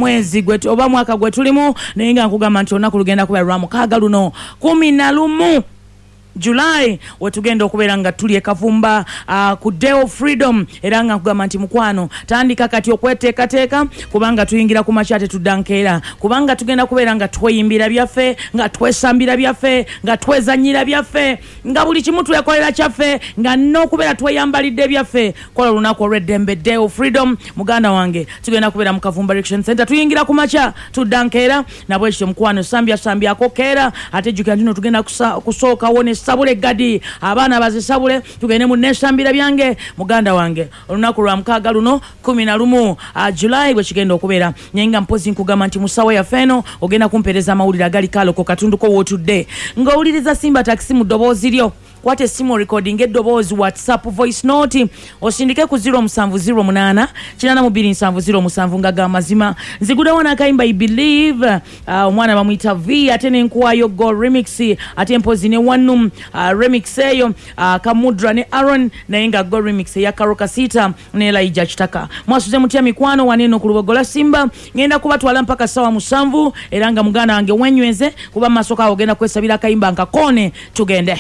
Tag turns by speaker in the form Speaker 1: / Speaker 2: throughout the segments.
Speaker 1: mwezi gwe oba mwaka gwe tulimu naye nga nkugamba nti olunaku lugenda kubeera lwa mukaaga luno 11 July wetugenda okubeera nga tuli ekavumba ku Day of Freedom era nga nkugamba nti mukwano tandika kati okweteekateeka kubanga tuyingira ku makyate tuddankeera kubanga tugenda kubeera nga tweyimbira byaffe nga twesambira byaffe nga twezanyira byaffe nga buli kimu twekolera kyaffe nga n'okubeera tweyambalidde byaffe kola olunaku olw'eddembe Day of Freedom muganda wange tugenda kubeera mu Kavumba Election Center tuyingira ku makya tuddankeera nabwe ekyo mukwano sambyako keera ate jjukira nti tugenda kusooka wone sabule gadi abaana bazisabule tugende mu nesambira byange muganda wange olunaku lwa mukaaga luno 11 July bwe kigenda okubeera nyenga mpozi nkugamba nti musawo ya feno ogenda kumpereza amawulire agali kaloko katunduko wotudde ng'owuliriza Simba Taxi mu ddoboozi lyo kwate simu recording eddoboozi WhatsApp voice note osindike ku 0708 82707 ngaga amazima nzigudewo n'akayimba I believe omwana bamuyita V ate n'enkuwayo Go remix ate mpozi ne Wanum remix eyo Kamudra ne Aaron naye nga Go remix ya Karoka Sita ne Elijah Kitaka mwasuze mutya mikwano waneno ku lubogola Simba ngenda kubatwala mpaka sawa 7 era nga muganda wange wenyweze kuba masoka ogenda kwesabira akayimba nkakone tugende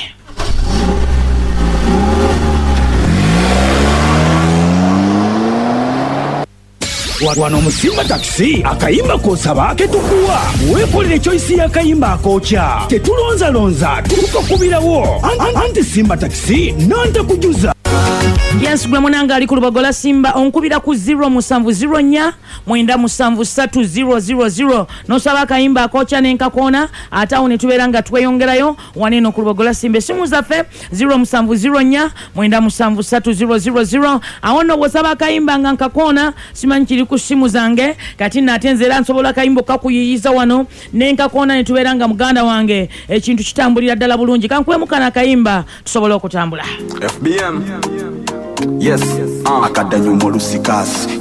Speaker 2: wano mu Simba Taxi akayimba kosaba ketukuwa weekolere choice y'akayimba akokya tetulonzalonza tukakubirawo anti Simba Taxi nante kujuza
Speaker 1: Yes, gwe munanga ali ku lubogola Simba onkubira ku 0704 97300 nosaba akayimba akokya n'enkakona atawo ne tubeera nga tweyongerayo waneno ku lubogola Simba simu zaffe 0704 97300 awo no bw'osaba akayimba nga nkakona simanyi kiri ku simu zange kati natenze era nsobola akayimba kakuyiyiza wano n'enkakona ne tubeera nga muganda wange ekintu kitambulira ddala bulungi kankwemukana akayimba tusobola okutambula
Speaker 3: FBM Yes, akadanyuma olusikasi